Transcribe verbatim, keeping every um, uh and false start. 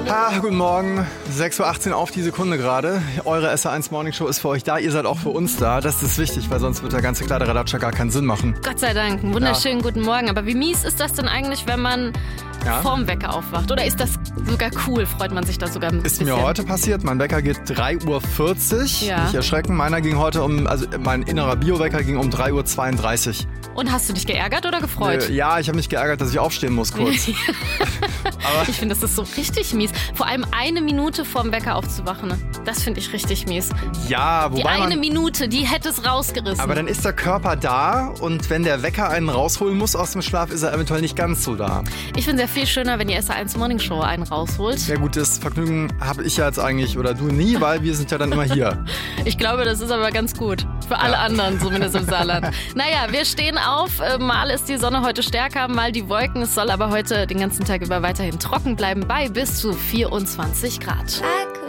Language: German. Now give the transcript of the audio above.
Ah, guten Morgen, sechs Uhr achtzehn auf die Sekunde gerade. Eure S R eins Morning Show ist für euch da, ihr seid auch für uns da. Das ist wichtig, weil sonst wird der ganze Kladderadatsch gar keinen Sinn machen. Gott sei Dank, einen wunderschönen Ja. guten Morgen. Aber wie mies ist das denn eigentlich, wenn man Ja. vorm Wecker aufwacht? Oder ist das sogar cool? Freut man sich da sogar ein Ist bisschen? mir heute passiert, mein Wecker geht drei Uhr vierzig. Ja. Nicht erschrecken, meiner ging heute um, also mein innerer Bio-Wecker ging um drei Uhr zweiunddreißig. Und hast du dich geärgert oder gefreut? Äh, ja, ich habe mich geärgert, dass ich aufstehen muss kurz. Aber Ich finde, das ist so richtig mies. Vor allem eine Minute vorm Wecker aufzuwachen. Ne? Das finde ich richtig mies. ja, Die wobei eine man... Minute, die hätte es rausgerissen. Aber dann ist der Körper da und wenn der Wecker einen rausholen muss aus dem Schlaf, ist er eventuell nicht ganz so da. ich finde es ja viel schöner, wenn die S R eins Morning Show einen rausholt. Sehr gut, das Vergnügen habe ich ja jetzt eigentlich oder du nie, weil wir sind ja dann immer hier. Ich glaube, das ist aber ganz gut. Für alle Ja. anderen, zumindest im Saarland. Naja, wir stehen auf. Äh, Mal ist die Sonne heute stärker, mal die Wolken. Es soll aber heute den ganzen Tag über weiterhin trocken bleiben bei bis zu vierundzwanzig Grad.